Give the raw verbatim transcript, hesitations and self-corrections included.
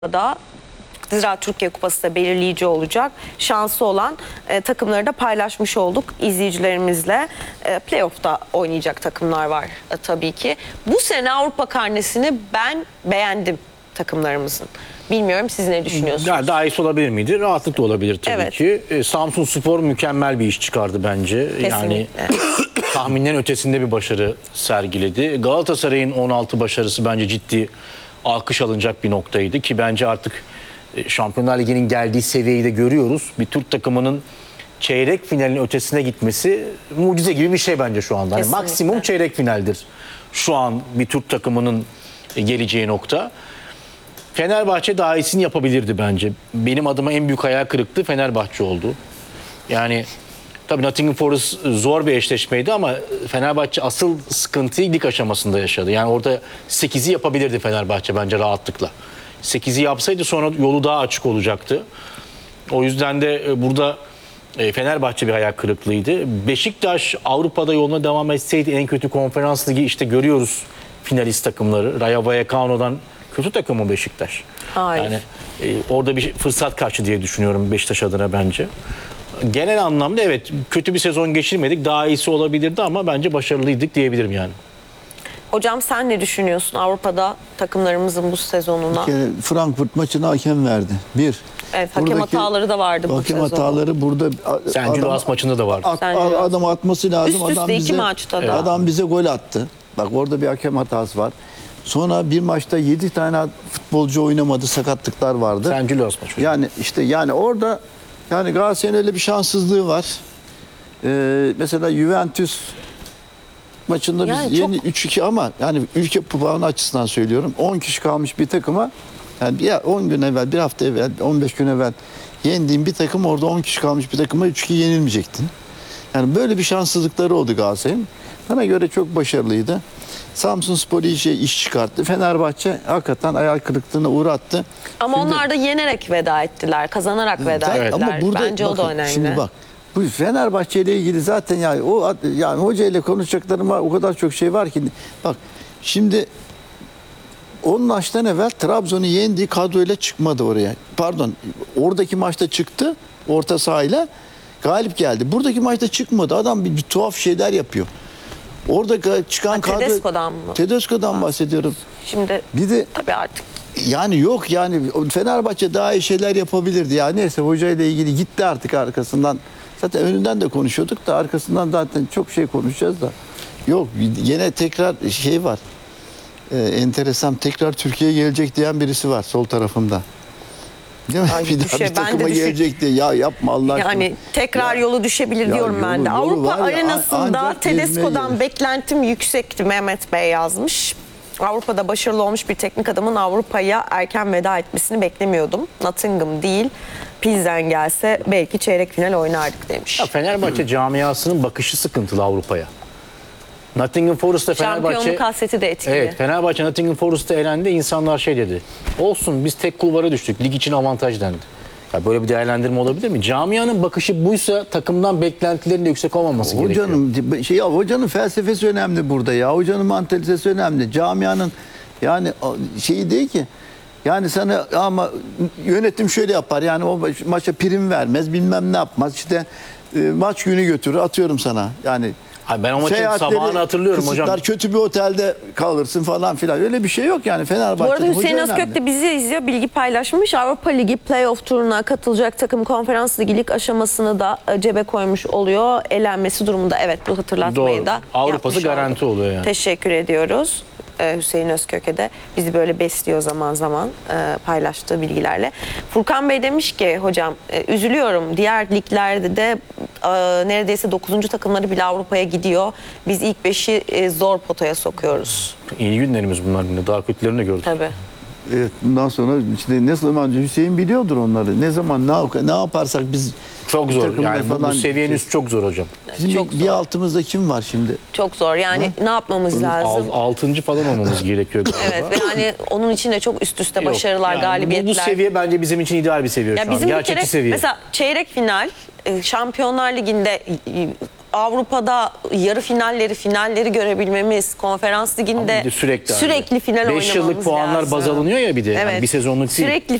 da Ziraat Türkiye Kupası da belirleyici olacak. Şansı olan e, takımları da paylaşmış olduk izleyicilerimizle. E, playoff'ta oynayacak takımlar var e, tabii ki. Bu sene Avrupa karnesini ben beğendim takımlarımızın. Bilmiyorum, siz ne düşünüyorsunuz? Ya daha iyisi olabilir miydi? Rahatlıkla olabilir tabii Evet. ki. E, Samsunspor mükemmel bir iş çıkardı bence. Kesinlikle. Yani tahminlerin ötesinde bir başarı sergiledi. Galatasaray'ın on altı başarısı bence ciddi alkış alınacak bir noktaydı ki bence artık e, Şampiyonlar Ligi'nin geldiği seviyeyi de görüyoruz. Bir Türk takımının çeyrek finalin ötesine gitmesi mucize gibi bir şey bence şu anda. Yani Kesinlikle. maksimum çeyrek finaldir şu an bir Türk takımının e, geleceği nokta. Fenerbahçe daha iyisini yapabilirdi bence. Benim adıma en büyük hayal kırıklığı Fenerbahçe oldu. Yani tabii Nottingham Forest zor bir eşleşmeydi ama Fenerbahçe asıl sıkıntıyı lig aşamasında yaşadı. Yani orada sekizi yapabilirdi Fenerbahçe bence rahatlıkla. sekizi yapsaydı sonra yolu daha açık olacaktı. O yüzden de burada Fenerbahçe bir hayal kırıklığıydı. Beşiktaş Avrupa'da yoluna devam etseydi en kötü konferans ligi işte görüyoruz finalist takımları. Rayo Vallecano'dan kötü takım mı Beşiktaş? Hayır. Yani e, orada bir fırsat kaçtı diye düşünüyorum Beşiktaş adına bence. Genel anlamda evet kötü bir sezon geçirmedik. Daha iyisi olabilirdi ama bence başarılıydık diyebilirim yani. Hocam sen ne düşünüyorsun Avrupa'da takımlarımızın bu sezonuna? Bir kere Frankfurt maçına hakem verdi. Bir. Evet, hakem Buradaki hataları da vardı bu hakem sezon. hataları burada Sen Cilas maçında da vardı. at, Sen Cilas. adam atması lazım. Üst üste adam iki bize, maçta da. Adam bize gol attı. Bak orada bir hakem hatası var. Sonra bir maçta yedi tane futbolcu oynamadı, sakatlıklar vardı. Sen Cilas maçı. Yani işte yani orada yani Galatasaray'ın öyle bir şanssızlığı var. Ee, mesela Juventus maçında Yani biz çok- yeni üç iki ama yani ülke puanı açısından söylüyorum. on kişi kalmış bir takıma yani ya on gün evvel, bir hafta evvel, on beş gün evvel yendiğin bir takım orada on kişi kalmış bir takıma üç iki yenilmeyecektin. Yani böyle bir şanssızlıkları oldu Galatasaray'ın. Bana göre çok başarılıydı. Samsunspor iyice iş çıkarttı. Fenerbahçe hakikaten hayal kırıklığına uğrattı. Ama Şimdi- onlar da yenerek veda ettiler, kazanarak veda Zaten- ettiler. Bence o da bakın, önemli. Şimdi bak bu Fenerbahçe ile ilgili zaten yani o yani hoca ile konuşacaklarım var, o kadar çok şey var ki bak şimdi on maçtan evvel Trabzon'u yendiği kadroyla çıkmadı oraya. Pardon oradaki maçta çıktı orta sahayla galip geldi. Buradaki maçta çıkmadı. Adam bir, bir tuhaf şeyler yapıyor. Orada ga- çıkan Ha, kadro Tedesco'dan mı? Tedesco'dan bahsediyorum. Şimdi Bir de tabii artık yani yok yani Fenerbahçe daha iyi şeyler yapabilirdi ya. Neyse hocayla ilgili gitti artık arkasından. Zaten önünden de konuşuyorduk da arkasından zaten çok şey konuşacağız da. Yok yine tekrar şey var. Ee, enteresan tekrar Türkiye'ye gelecek diyen birisi var sol tarafımda. Değil mi? Ay, bir daha düşe- bir ben de takıma düşe- gelecek diye ya yapma Allah aşkına. yani tekrar Ya- yolu düşebilir ya diyorum ben yolu- de. yolu Avrupa var ya, arenasında ancak gezmeye Tedesco'dan gelir. beklentim yüksekti, Mehmet Bey yazmış. Avrupa'da başarılı olmuş bir teknik adamın Avrupa'ya erken veda etmesini beklemiyordum. Nottingham değil, Pilsen gelse belki çeyrek final oynardık demiş. Ya Fenerbahçe camiasının bakışı sıkıntılı Avrupa'ya. Nottingham Forest'ta Fenerbahçe... Şampiyonluk hasreti de etkili. Evet, Fenerbahçe Nottingham Forest'ta elendi. İnsanlar şey dedi. Olsun biz tek kulvara düştük. Lig için avantaj dendi. Ya böyle bir değerlendirme olabilir mi? Camianın bakışı buysa takımdan beklentilerin de yüksek olmaması gerekiyor. Hocanın şey ya hocanın felsefesi önemli burada ya. Hocanın mantalitesi önemli. Camianın yani şeyi değil ki. Yani sana ama yönetim şöyle yapar. Yani o maça prim vermez, bilmem ne yapmaz. İşte e, maç günü götürür. Atıyorum sana. Yani Hayır, ben o maçın seyahatleri sabahını hatırlıyorum hocam. kısıtlar, kötü bir otelde kalırsın falan filan. Öyle bir şey yok yani Fenerbahçe'de. Bu arada Hüseyin hoca Özkök önemli. de bizi izliyor, bilgi paylaşmış. Avrupa Ligi playoff turuna katılacak takım konferans ligi lig aşamasını da cebe koymuş oluyor. Elenmesi durumunda evet bu hatırlatmayı Doğru. da Avrupa'sı yapmış garanti olduk. oluyor yani. Teşekkür ediyoruz. Ee, Hüseyin Özkök'e de bizi böyle besliyor zaman zaman e, paylaştığı bilgilerle. Furkan Bey demiş ki hocam e, üzülüyorum, diğer liglerde de e, neredeyse dokuzuncu takımları bile Avrupa'ya gidiyor. Biz ilk beşi e, zor potaya sokuyoruz. İyi günlerimiz bunlar. Daha kötülerini de gördük. Tabii. Evet, bundan sonra işte ne zaman Hüseyin biliyordur onları. Ne zaman ne, yap- ne yaparsak biz Çok bir zor. takımla Yani bu, bu seviyenin üstü çok zor hocam. Bizim Çok bir, zor. bir altımızda kim var şimdi? Çok zor. Yani ne yapmamız lazım? Al, altıncı falan olmamız gerekiyor galiba. Evet ve hani onun için de çok üst üste Yok, başarılar, yani galibiyetler. Bu, bu seviye bence bizim için ideal bir seviye Ya şu an. bizim bir Gerçekçi kere seviye. mesela çeyrek final e, Şampiyonlar Ligi'nde e, Avrupa'da yarı finalleri, finalleri görebilmemiz, konferans liginde Bir de sürekli, sürekli final beş oynamamız yıllık puanlar lazım. baz alınıyor ya bir de. Yani Evet. bir sezonluk değil. Sürekli